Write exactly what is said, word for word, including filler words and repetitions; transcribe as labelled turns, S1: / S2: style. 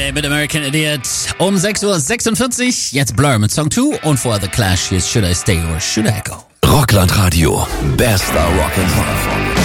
S1: Friday mit American Idiot um sechs Uhr sechsundvierzig. Jetzt Blur mit Song zwei und vorher The Clash. Hier ist Should I Stay or Should I Go?
S2: Rockland Radio. Bester Rock'n'Roll.